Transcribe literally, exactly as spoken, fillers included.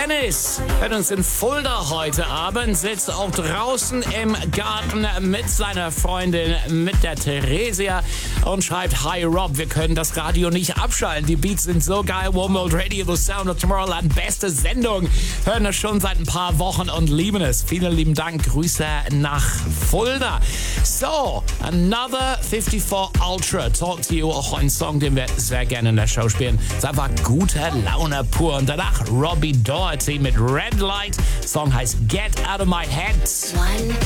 Dennis hört uns in Fulda heute Abend, sitzt auch draußen im Garten mit seiner Freundin, mit der Theresia und schreibt: Hi Rob, wir können das Radio nicht abschalten. Die Beats sind so geil. One World Radio, the Sound of Tomorrowland, beste Sendung. Hören das schon seit ein paar Wochen und lieben es. Vielen lieben Dank. Grüße nach Fulda. So, Another fifty-four Ultra. Talk to You, auch ein Song, den wir sehr gerne in der Show spielen. Es ist einfach gute Laune pur. Und danach Robbie Doherty mit Red Light. Song heißt Get Out of My Head. One